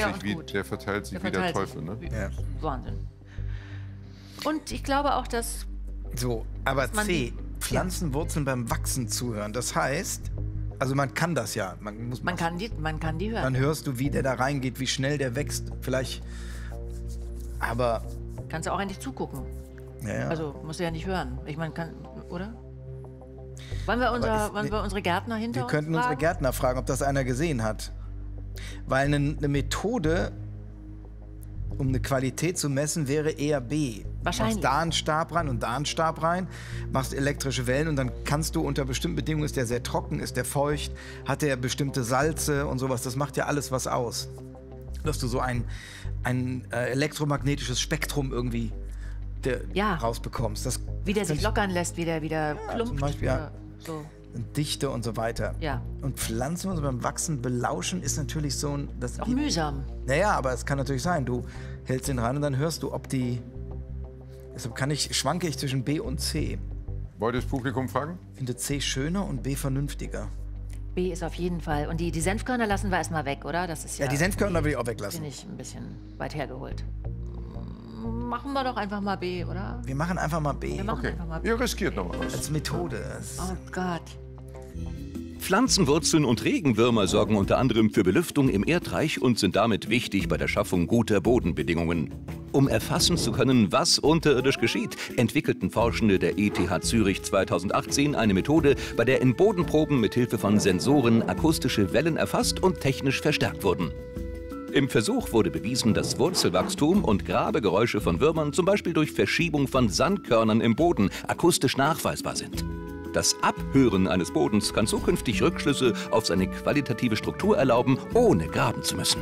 der verteilt sich wie der Teufel. Ne? Ja. Wahnsinn. Und ich glaube auch, dass... So, aber C, Pflanzenwurzeln beim Wachsen zuhören. Das heißt, also man kann das ja. Man kann die hören. Dann hörst du, wie der da reingeht, wie schnell der wächst. Vielleicht, aber... Kannst du auch eigentlich zugucken. Ja. Also musst du ja nicht hören. Ich meine, oder? Wollen wir unsere Gärtner hinter uns Wir könnten unsere Gärtner fragen, ob das einer gesehen hat. Weil eine Methode, um eine Qualität zu messen, wäre eher B. Wahrscheinlich. Machst da einen Stab rein und da einen Stab rein, machst elektrische Wellen und dann kannst du unter bestimmten Bedingungen, ist der sehr trocken, ist der feucht, hat der bestimmte Salze und sowas, das macht ja alles was aus. Dass du so ein elektromagnetisches Spektrum irgendwie rausbekommst. Das wie der sich lockern lässt, wie der wieder klumpt. Zum Beispiel, so. Und Dichte und so weiter. Ja. Und Pflanzen also beim Wachsen belauschen ist natürlich so ein... Das auch mühsam. Naja, aber es kann natürlich sein, du hältst den ran und dann hörst du, ob die... Deshalb schwanke ich zwischen B und C. Wollt ihr das Publikum fragen? Ich finde C schöner und B vernünftiger. B ist auf jeden Fall. Und die Senfkörner lassen wir erstmal weg, oder? Das ist ja, die Senfkörner will ich auch weglassen. Finde ich ein bisschen weit hergeholt. Machen wir doch einfach mal B, oder? Wir machen einfach mal B. Einfach mal B. Ihr riskiert noch was. Als Methode. Oh Gott. Pflanzenwurzeln und Regenwürmer sorgen unter anderem für Belüftung im Erdreich und sind damit wichtig bei der Schaffung guter Bodenbedingungen. Um erfassen zu können, was unterirdisch geschieht, entwickelten Forschende der ETH Zürich 2018 eine Methode, bei der in Bodenproben mithilfe von Sensoren akustische Wellen erfasst und technisch verstärkt wurden. Im Versuch wurde bewiesen, dass Wurzelwachstum und Grabegeräusche von Würmern zum Beispiel durch Verschiebung von Sandkörnern im Boden akustisch nachweisbar sind. Das Abhören eines Bodens kann zukünftig Rückschlüsse auf seine qualitative Struktur erlauben, ohne graben zu müssen.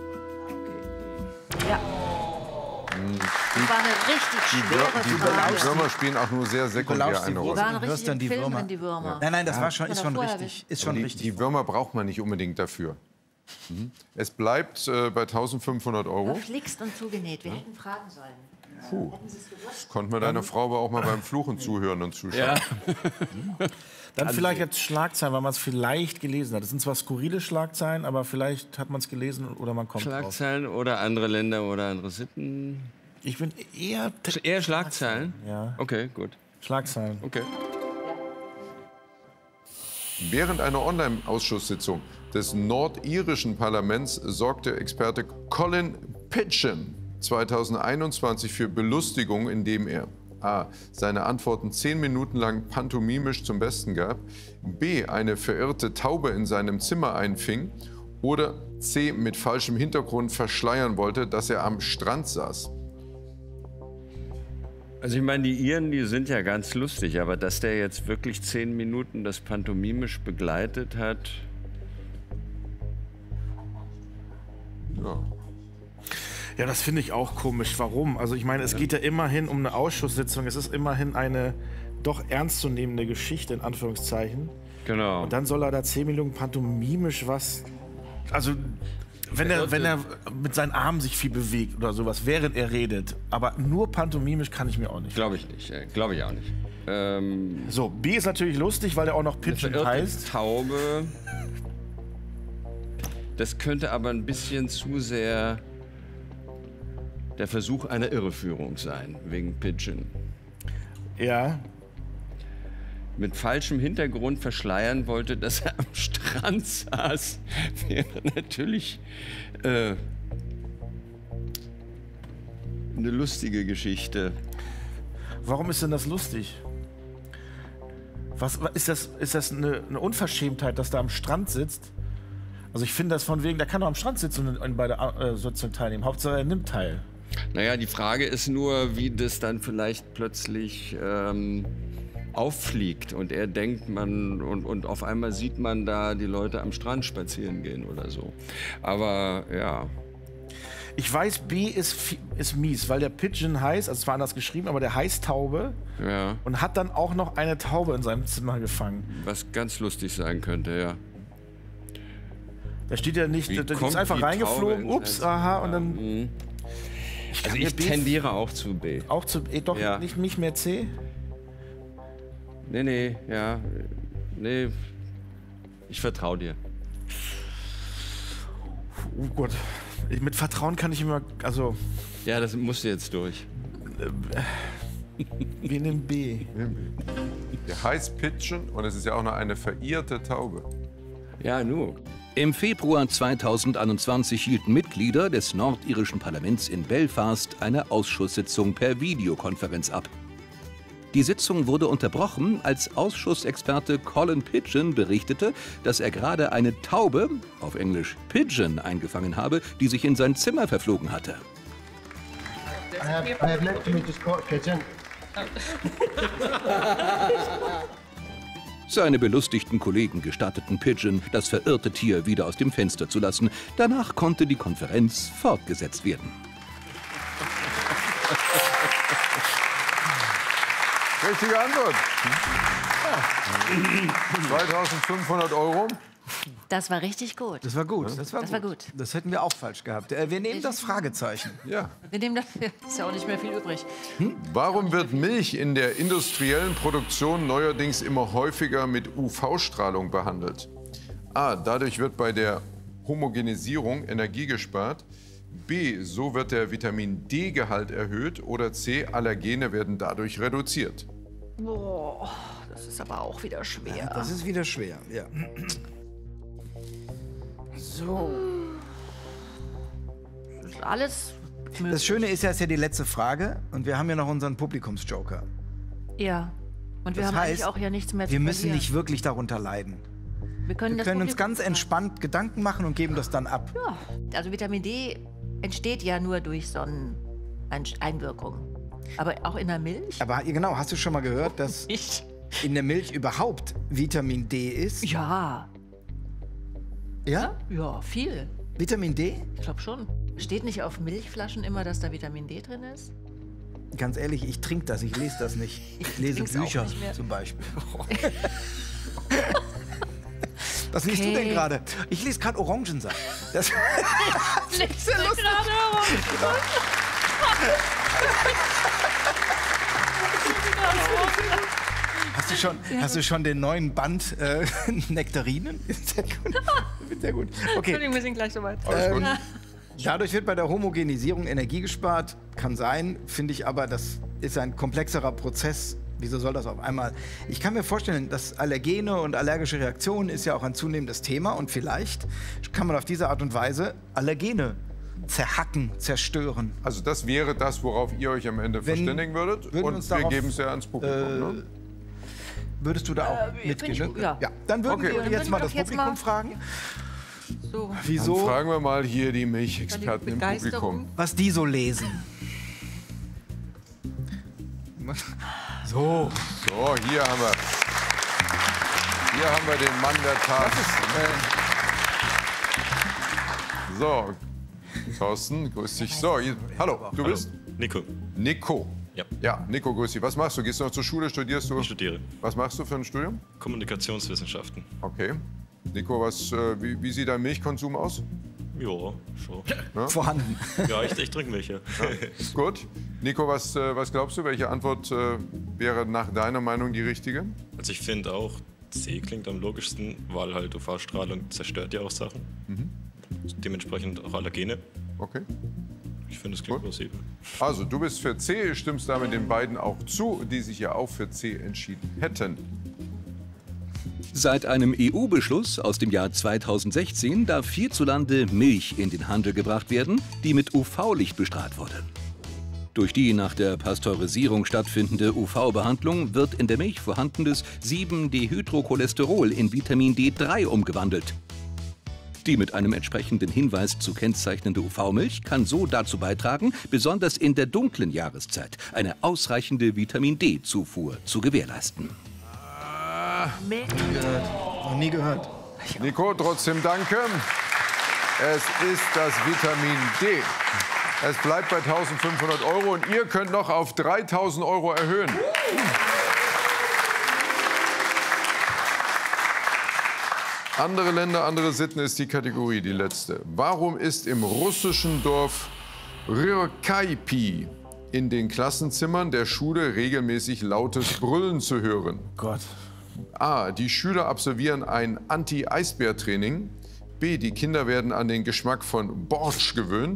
Ja. Das war eine richtig schwere Frage. Die Würmer spielen auch nur sehr sekundär eine Rolle. Da hörst dann die Würmer. Nein, das war schon, ist schon richtig. Die Würmer braucht man nicht unbedingt dafür. Es bleibt bei 1.500 €. Verflixt und zugenäht. Wir hätten fragen sollen. Puh. Konnten wir deiner Frau aber auch mal beim Fluchen zuhören und zuschauen. Ja. Dann vielleicht jetzt Schlagzeilen, weil man es vielleicht gelesen hat. Das sind zwar skurrile Schlagzeilen, aber vielleicht hat man es gelesen oder man kommt Schlagzeilen drauf. Oder andere Länder oder andere Sitten. Ich bin eher Schlagzeilen? Ja. Okay, gut. Schlagzeilen. Okay. Während einer Online-Ausschusssitzung des nordirischen Parlaments sorgte Experte Colin Pigeon 2021 für Belustigung, indem er a. seine Antworten 10 Minuten lang pantomimisch zum Besten gab, b. eine verirrte Taube in seinem Zimmer einfing oder c. mit falschem Hintergrund verschleiern wollte, dass er am Strand saß. Also ich meine, die Iren, die sind ja ganz lustig, aber dass der jetzt wirklich 10 Minuten das pantomimisch begleitet hat... Ja. Ja, das finde ich auch komisch. Warum? Also ich meine, es geht ja immerhin um eine Ausschusssitzung. Es ist immerhin eine doch ernstzunehmende Geschichte, in Anführungszeichen. Genau. Und dann soll er da 10 Minuten pantomimisch was... Also wenn er mit seinen Armen sich viel bewegt oder sowas, während er redet. Aber nur pantomimisch kann ich mir auch nicht. Glaube ich nicht. Glaube ich auch nicht. So, B ist natürlich lustig, weil er auch noch Pigeon heißt. Taube. Das könnte aber ein bisschen zu sehr der Versuch einer Irreführung sein, wegen Pigeon. Ja. Mit falschem Hintergrund verschleiern wollte, dass er am Strand saß, wäre natürlich eine lustige Geschichte. Warum ist denn das lustig? Was ist das eine Unverschämtheit, dass er am Strand sitzt? Also ich finde das von wegen, der kann doch am Strand sitzen und bei der Sitzung teilnehmen. Hauptsache er nimmt teil. Naja, die Frage ist nur, wie das dann vielleicht plötzlich auffliegt und er denkt, und auf einmal sieht man da die Leute am Strand spazieren gehen oder so. Aber ja. Ich weiß, B ist mies, weil der Pigeon heißt, also zwar anders geschrieben, aber der heißt Taube. Ja. Und hat dann auch noch eine Taube in seinem Zimmer gefangen. Was ganz lustig sein könnte, ja. Da steht ja nicht, da ist einfach reingeflogen, ups, aha, und dann... Also ich tendiere auch zu B. Auch zu B, doch ja. nicht mehr C? Nee, ja. Nee, ich vertraue dir. Oh Gott. Mit Vertrauen kann ich immer, also Ja, das musst du jetzt durch. wir nehmen B. Der heißt Pigeon und es ist ja auch noch eine verirrte Taube. Ja, nur. Im Februar 2021 hielten Mitglieder des nordirischen Parlaments in Belfast eine Ausschusssitzung per Videokonferenz ab. Die Sitzung wurde unterbrochen, als Ausschussexperte Colin Pigeon berichtete, dass er gerade eine Taube, auf Englisch Pigeon, eingefangen habe, die sich in sein Zimmer verflogen hatte. I have left to meet this court pigeon. Seine belustigten Kollegen gestatteten Pigeon, das verirrte Tier wieder aus dem Fenster zu lassen. Danach konnte die Konferenz fortgesetzt werden. Richtige Antwort. 2500 €. Das war richtig gut. Das war gut. Das war gut. Das hätten wir auch falsch gehabt. Wir nehmen das Fragezeichen. Ja. Wir nehmen dafür, ist ja auch nicht mehr viel übrig. Warum wird Milch in der industriellen Produktion neuerdings immer häufiger mit UV-Strahlung behandelt? A. Dadurch wird bei der Homogenisierung Energie gespart. B. So wird der Vitamin-D-Gehalt erhöht. Oder C. Allergene werden dadurch reduziert. Boah, das ist aber auch wieder schwer. Das ist wieder schwer, ja. So. Das ist alles möglich. Das Schöne ist ja, es ist ja die letzte Frage und wir haben ja noch unseren Publikumsjoker. Ja. Und wir Das haben eigentlich heißt, auch ja nichts mehr zu wir müssen verlieren. nicht wirklich darunter leiden. Wir können, Wir das können uns Publikum ganz fragen. entspannt Gedanken machen und geben das dann ab. Ja, also Vitamin D entsteht ja nur durch Sonneneinwirkung. Aber auch in der Milch? Aber genau, hast du schon mal gehört, dass Ich. in der Milch überhaupt Vitamin D ist? Ja. Ja? Ja, viel. Vitamin D? Ich glaube schon. Steht nicht auf Milchflaschen immer, dass da Vitamin D drin ist? Ganz ehrlich, ich trinke das, ich lese das nicht. Ich lese trink's auch Bücher nicht mehr. zum Beispiel. Was liest du Okay. denn gerade? Ich lese gerade Orangensaft. Das Liest du gerade Hast du schon den neuen Band Nektarinen? Sehr gut. Sehr gut. Okay. wir sind gleich soweit. Alles gut. Dadurch wird bei der Homogenisierung Energie gespart. Kann sein, finde ich aber, das ist ein komplexerer Prozess. Wieso soll das auf einmal? Ich kann mir vorstellen, dass Allergene und allergische Reaktionen ist ja auch ein zunehmendes Thema und vielleicht kann man auf diese Art und Weise Allergene zerhacken, zerstören. Also das wäre das, worauf ihr euch am Ende verständigen würdet. würden wir Und uns wir darauf, geben es ja ans Publikum. Ne? Würdest du da auch mitgehen? find ich Ne? gut, ja. Dann würden Okay. wir Dann jetzt würden mal wir das doch jetzt Publikum mal- fragen, So. Dann wieso, fragen wir mal hier die Milchexperten im Begeisterung. Publikum. was die so lesen. So. So, hier haben wir den Mann der Tat. So, Thorsten, grüß dich. So, hallo, du bist? Nico, Nico. Ja. Ja, Nico, grüß dich. Was machst du? Gehst du noch zur Schule? Studierst du? ich studiere Was machst du für ein Studium? Kommunikationswissenschaften. Okay. Nico, wie sieht dein Milchkonsum aus? Ja, schon. Vorhanden. Ja, ich trinke Milch, ja. Gut. Nico, was glaubst du, welche Antwort wäre nach deiner Meinung die richtige? Also ich finde auch, C klingt am logischsten, weil halt UV-Strahlung zerstört ja auch Sachen. Dementsprechend auch Allergene. Okay. Ich finde, es klingt Gut. plausibel. Also, du bist für C, stimmst damit den beiden auch zu, die sich ja auch für C entschieden hätten. Seit einem EU-Beschluss aus dem Jahr 2016 darf hierzulande Milch in den Handel gebracht werden, die mit UV-Licht bestrahlt wurde. Durch die nach der Pasteurisierung stattfindende UV-Behandlung wird in der Milch vorhandenes 7-Dehydrocholesterol in Vitamin D3 umgewandelt. Die mit einem entsprechenden Hinweis zu kennzeichnende UV-Milch kann so dazu beitragen, besonders in der dunklen Jahreszeit eine ausreichende Vitamin D-Zufuhr zu gewährleisten. Noch nie gehört. Nico, trotzdem danke. Es ist das Vitamin D. Es bleibt bei 1.500 € und ihr könnt noch auf 3.000 € erhöhen. Andere Länder, andere Sitten ist die Kategorie, die letzte. Warum ist im russischen Dorf Ryrkaipi in den Klassenzimmern der Schule regelmäßig lautes Brüllen zu hören? Gott. A. Die Schüler absolvieren ein Anti-Eisbär-Training. B. Die Kinder werden an den Geschmack von Borsch gewöhnt.